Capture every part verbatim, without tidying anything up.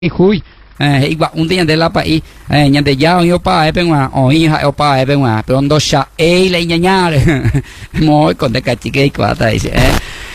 Hui eh igua un día de la país eh ñande ya yo pa e penwa o hija o pa e penwa pero ndo sha e le ñañar muy con de cachique y cuata dice eh.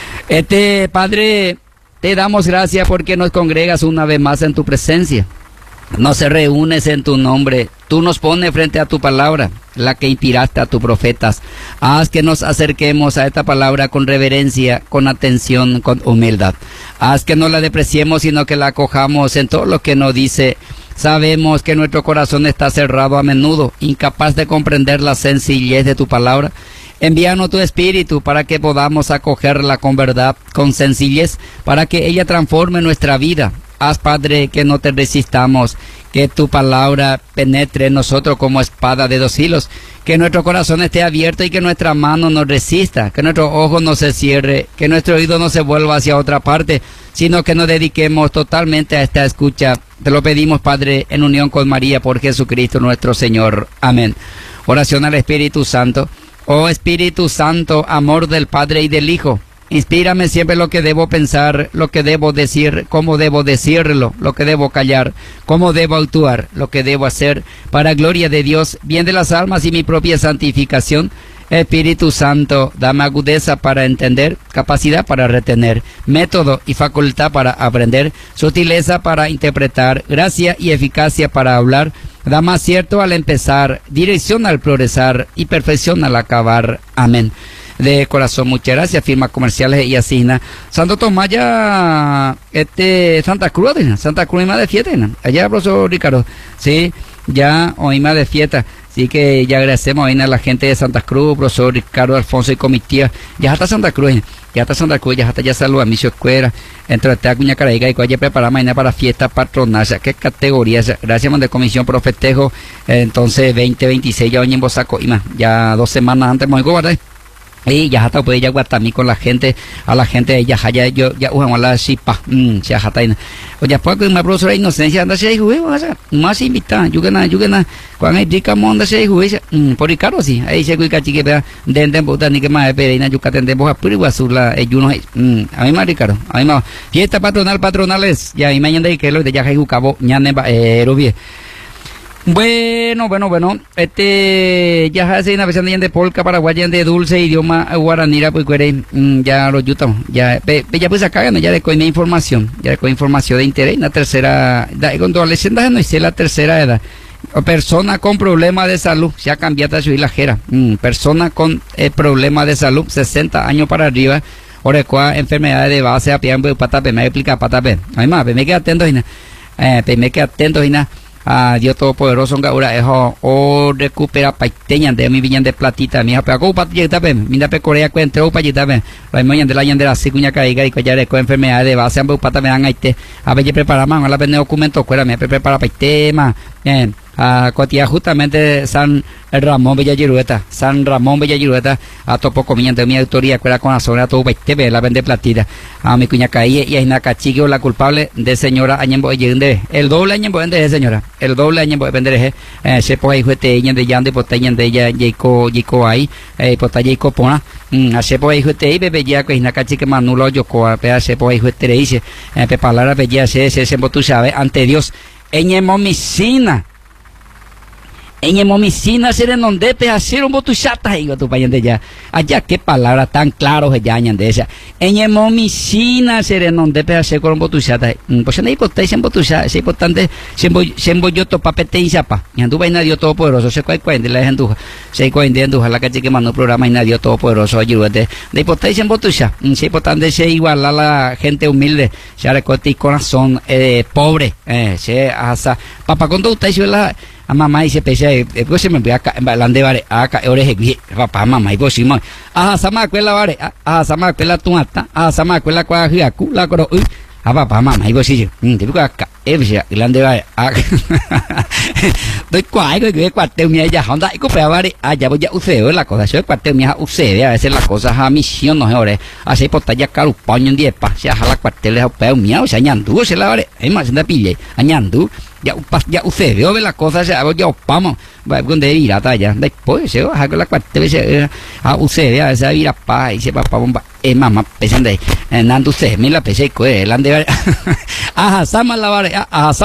Este Padre, te damos gracias porque nos congregas una vez más en tu presencia. Nos reúnes en tu nombre. Tú nos pones frente a tu palabra, la que inspiraste a tus profetas. Haz que nos acerquemos a esta palabra con reverencia, con atención, con humildad. Haz que no la depreciemos, sino que la acojamos en todo lo que nos dice. Sabemos que nuestro corazón está cerrado a menudo, incapaz de comprender la sencillez de tu palabra. Envíanos tu espíritu para que podamos acogerla con verdad, con sencillez, para que ella transforme nuestra vida. Haz, Padre, que no te resistamos, que tu palabra penetre en nosotros como espada de dos filos, que nuestro corazón esté abierto y que nuestra mano no resista, que nuestro ojo no se cierre, que nuestro oído no se vuelva hacia otra parte, sino que nos dediquemos totalmente a esta escucha. Te lo pedimos, Padre, en unión con María, por Jesucristo nuestro Señor. Amén. Oración al Espíritu Santo. Oh Espíritu Santo, amor del Padre y del Hijo, inspírame siempre lo que debo pensar, lo que debo decir, cómo debo decirlo, lo que debo callar, cómo debo actuar, lo que debo hacer, para gloria de Dios, bien de las almas y mi propia santificación. Espíritu Santo, dame agudeza para entender, capacidad para retener, método y facultad para aprender, sutileza para interpretar, gracia y eficacia para hablar. Dame acierto al empezar, dirección al progresar y perfección al acabar. Amén. De corazón, muchas gracias. Firmas comerciales y asigna. Santo Tomás ya, este, Santa Cruz, Santa Cruz y más de fiesta, allá, profesor Ricardo, sí, ya hoy más de fiesta. Así que ya agradecemos a la gente de Santa Cruz, profesor Ricardo Alfonso y comitiva. Ya está Santa Cruz, ya está Santa Cruz, ya está ya salud a mi escuela. Entre esta cuña caraiga y cuya preparada mañana para fiesta patronal. ¿Qué categorías? Gracias de comisión por festejo. Eh, entonces veinte veintiséis ya hoy en Bosaco y más. Ya dos semanas antes me ¿verdad? Y ya hasta puede ya guatamí con la gente, a la gente ya ya yo ya usamos la chipa, mm, ya hasta ahí. O ya puedo que una profesora inocencia anda se juega, más invitada, yo gana, yo gana, cuando hay rica monda se juega, por Ricardo sí, ahí se cuica chique vea, dente puta ni que más pereina, yo catende boja puri basura, el uno, a mí más Ricardo, a mí más fiesta patronal patronales, ya y mañana de que lo de ya hay cabo, ñane eh robie. Bueno, bueno, bueno, este, ya hace una versión de polka paraguaya de dulce idioma guaranira, pues mm, ya lo yutamos, ya, pe, pe, ya pues acá, ya le coí información, ya le coí información de interés, la tercera, da, con toda la no hice la tercera edad, persona con problemas de salud, se ha cambiado a subir la jera, mm, persona con eh, problemas de salud, sesenta años para arriba, orecua, enfermedades de base, a pie, patape, me explica patape, además, me queda atento, eh, me queda atento, y nada. Ah, Dios Todopoderoso, ahora eso o recupera paiteña de mi viñan de platita, mi hija, pero ¿cómo para llegar también? Mira, pe Corea cuenta o para llegar también. La mañana de la de la cicuña caiga y que ya de enfermedades de base, ambos patas me dan ahí te. A ver, prepara más, a la vende documentos, fuera, me prepara paitema. Bien, a Cotia justamente San Ramón Bella Girueta, San Ramón Bella Girueta, a topo comiendo mi autoría, fuera con la zona todo paiteme, la vende platita. A mi cuña caí y a Inacachigo, la culpable de señora Añembo de el doble Añembo de señora. El doble año puede vender eh se puede juete de yande potaña de ella Jaco Jaco ahí eh potaña Jaco pona mm se puede juete y bebe ya que na cachi que manulo yo co a se puede juete dice eh pe palabra be ya se se se tú sabes ante Dios en momicina en momicina se de donde te hacer un botuchata ahí tu pañan de ya allá qué palabra tan claro que ya añan de esa en momicina se de donde te hacer con un botuchata pues no hay potencia en botuchata es importante se voy se voy yo to papete y chapa y andu vaina Dios Todopoderoso se cuál cuál de la gente se cuál de andu la calle que mandó programa y nadie Dios Todopoderoso ayúdate de potencia en botuchata es importante se igual a la gente humilde se recorte y corazón eh, pobre eh se hasta papá cuando usted hizo la a mamá dice pese después se me envía acá en balande vale acá oreje papá mamá y vos ah sama cuela vale ah sama cuela tu ata ah sama cuela cua hiaku la coro a papá mamá y vos sí te digo acá eh grande vale doy cuai que cuartel mía ya honda y copia vale ah ya voy ya usted la cosa eso cuartel mía usted a veces las cosas a misión no ore así por talla caro paño en diez pa se a la cuartel es peo mía o sea ñandu se la vale es más de pille añandu ya ya usted veo las cosas ya ya opamos va donde ir a talla después se baja con la cuartel se a usted a esa ir a pa y se papá bomba e mama pesande nandu se mila pese ko e lande aha sama la vare aha